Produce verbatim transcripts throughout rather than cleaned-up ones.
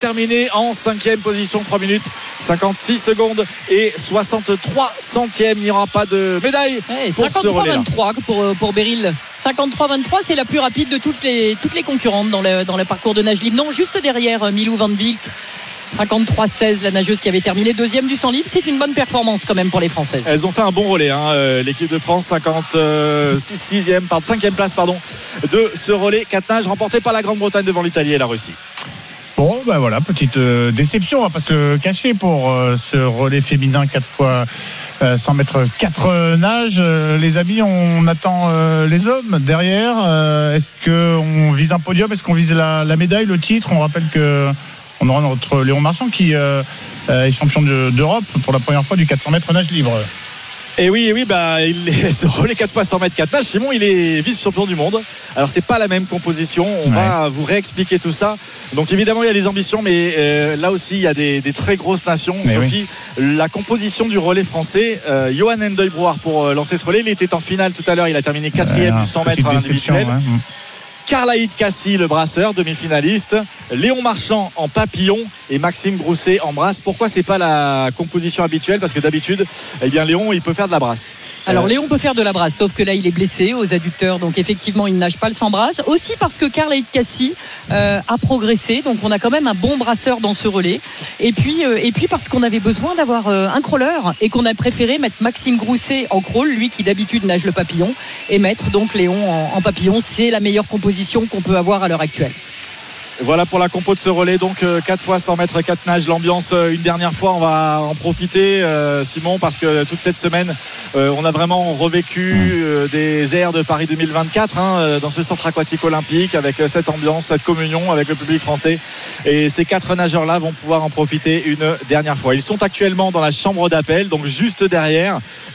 terminé en cinquième position, trois minutes cinquante-six secondes et soixante-trois centièmes. Il n'y aura pas de médaille ouais, pour ce relais. cinquante-trois vingt-trois pour, pour Beryl. cinquante-trois vingt-trois, c'est la plus rapide de toutes les, toutes les concurrentes dans le, dans le parcours de nage libre. Non, juste derrière Milou Van Wilk. cinquante-trois seize, la nageuse qui avait terminé deuxième du cent libre. C'est une bonne performance quand même pour les Françaises. Elles ont fait un bon relais, hein. euh, l'équipe de France, cinquante-six sixième, pardon, cinquième place pardon, de ce relais quatre nages remporté par la Grande-Bretagne devant l'Italie et la Russie. Bon, ben voilà, petite euh, déception, on va pas se le cacher pour euh, ce relais féminin quatre fois euh, cent mètres quatre nages. Euh, les amis, on attend euh, les hommes derrière. Euh, est-ce qu'on vise un podium? Est-ce qu'on vise la, la médaille, le titre? On rappelle que on aura notre Léon Marchand qui euh, est champion de, d'Europe pour la première fois du quatre cents mètres nage libre. Et oui, et oui, bah, il est, ce relais quatre fois cent mètres quatre nages, Simon, il est vice-champion du monde. Alors, c'est pas la même composition. On ouais. va vous réexpliquer tout ça. Donc, évidemment, il y a des ambitions, mais euh, là aussi, il y a des, des très grosses nations. Mais Sophie, oui. la composition du relais français, euh, Johan Endeuil-Brouard pour euh, lancer ce relais, il était en finale tout à l'heure. Il a terminé quatrième euh, du cent mètres individuel. Ouais. Karlaïd Kassi, le brasseur, demi-finaliste. Léon Marchand en papillon et Maxime Grousset en brasse. Pourquoi c'est pas la composition habituelle? Parce que d'habitude, eh bien, Léon, il peut faire de la brasse. Alors, euh... Léon peut faire de la brasse, sauf que là, il est blessé aux adducteurs. Donc, effectivement, il ne nage pas le sans brasse. Aussi parce que Karlaïd Kassi euh, a progressé. Donc, on a quand même un bon brasseur dans ce relais. Et puis, euh, et puis parce qu'on avait besoin d'avoir euh, un crawler et qu'on a préféré mettre Maxime Grousset en crawl, lui qui d'habitude nage le papillon, et mettre donc Léon en, en papillon. C'est la meilleure composition qu'on peut avoir à l'heure actuelle. Voilà pour la compo de ce relais, donc euh, quatre fois cent mètres quatre nages. L'ambiance, euh, une dernière fois, on va en profiter, euh, Simon, parce que toute cette semaine, euh, on a vraiment revécu euh, des airs de Paris deux mille vingt-quatre hein, dans ce centre aquatique olympique, avec euh, cette ambiance, cette communion avec le public français. Et ces quatre nageurs-là vont pouvoir en profiter une dernière fois. Ils sont actuellement dans la chambre d'appel, donc juste derrière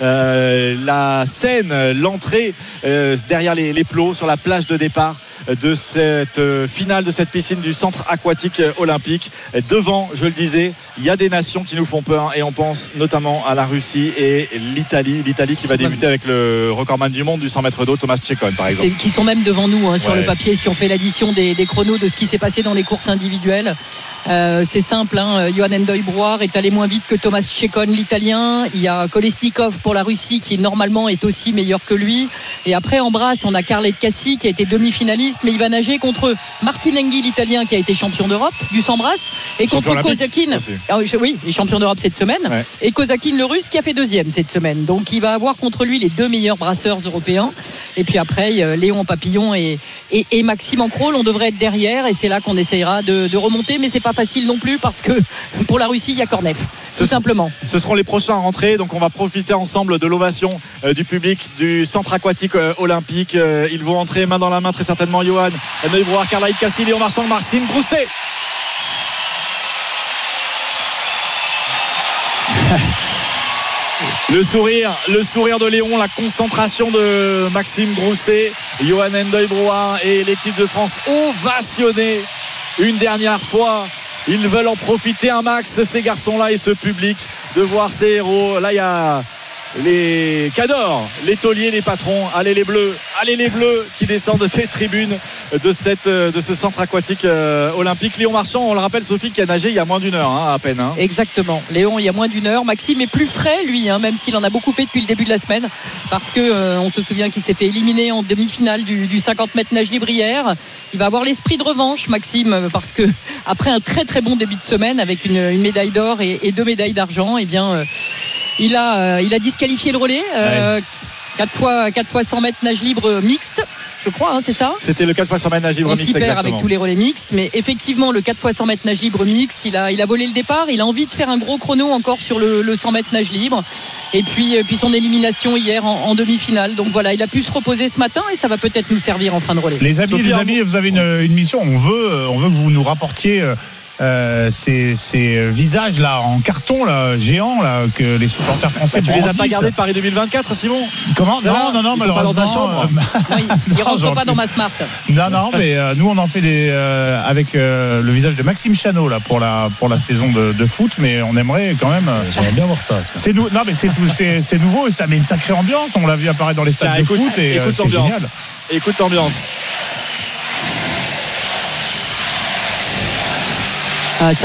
euh, la scène, l'entrée, euh, derrière les, les plots, sur la plage de départ de cette finale de cette piscine du centre aquatique olympique. Devant, je le disais, il y a des nations qui nous font peur et on pense notamment à la Russie et l'Italie. L'Italie qui va débuter avec le recordman du monde du cent mètres d'eau, Thomas Tchekon par exemple. C'est, qui sont même devant nous hein, sur ouais. le papier si on fait l'addition des, des chronos de ce qui s'est passé dans les courses individuelles. Euh, c'est simple, hein, Johan Endeuil-Brouard est allé moins vite que Thomas Tchekon, l'Italien. Il y a Kolesnikov pour la Russie qui normalement est aussi meilleur que lui. Et après en brasse, on a Karlaïd Kassi qui a été demi-finaliste, mais il va nager contre Martin Enghi, l'Italien qui a été champion d'Europe du sans brasse, et contre Kozakin. Ah, oui, il est champion d'Europe cette semaine. Ouais. Et Kozakin, le Russe, qui a fait deuxième cette semaine. Donc il va avoir contre lui les deux meilleurs brasseurs européens. Et puis après, Léon en papillon et, et, et Maxime en crawl, on devrait être derrière. Et c'est là qu'on essayera de, de remonter, mais c'est pas facile non plus parce que pour la Russie, il y a Kornev, tout ce, simplement. Ce seront les prochains à rentrer. Donc on va profiter ensemble de l'ovation euh, du public du centre aquatique euh, olympique. Euh, ils vont entrer main dans la main très certainement. Johan Endeuil-Brouard, Karlaïd Kassi, Léon Marchand, Maxime Grousset. Le sourire, le sourire de Léon, la concentration de Maxime Grousset, Johan Endeuil-Brouard et l'équipe de France ovationnée une dernière fois. Ils veulent en profiter un max, ces garçons-là et ce public, de voir ces héros. Là, il y a les cadors, les tauliers, les patrons. Allez les bleus, allez les bleus qui descendent des tribunes de, cette, de ce centre aquatique euh, olympique. Léon Marchand, on le rappelle, Sophie, qui a nagé il y a moins d'une heure hein, à peine hein. Exactement, Léon il y a moins d'une heure. Maxime est plus frais lui hein, même s'il en a beaucoup fait depuis le début de la semaine, parce que euh, on se souvient qu'il s'est fait éliminer en demi-finale du, du cinquante mètres nage libre hier. Il va avoir l'esprit de revanche Maxime, parce que après un très très bon début de semaine avec une, une médaille d'or et, et deux médailles d'argent, et eh bien euh, il a, euh, il a disqualifié le relais euh, ouais. quatre fois, quatre fois cent mètres nage libre mixte, je crois, hein, c'est ça. C'était le quatre fois cent mètres nage libre mixte, exactement. Avec tous les relais mixtes, mais effectivement le quatre fois cent mètres nage libre mixte, il a, il a volé le départ. Il a envie de faire un gros chrono encore sur le, le cent mètres nage libre. Et puis, puis son élimination hier en, en demi-finale. Donc voilà, il a pu se reposer ce matin et ça va peut-être nous servir en fin de relais. Les amis, Sophie, les amis, vous avez une, une mission. On veut, on veut que vous nous rapportiez. Euh, ces, ces visages là en carton là géants là que les supporters français bah, tu les as pas gardés de Paris deux mille vingt-quatre Simon? Comment? Non, non non non malheureusement pas dans ta chambre. Euh, oui, il rentre pas dans ma Smart. Non non mais euh, nous on en fait des euh, avec euh, le visage de Maxime Chanot là pour la pour la saison de, de foot, mais on aimerait quand même euh, j'aimerais bien voir ça. C'est nou- non mais c'est c'est c'est nouveau et ça met une sacrée ambiance. On l'a vu apparaître dans les stades Tiens, de écoute, foot et écoute euh, c'est génial. Écoute l'ambiance. Ah,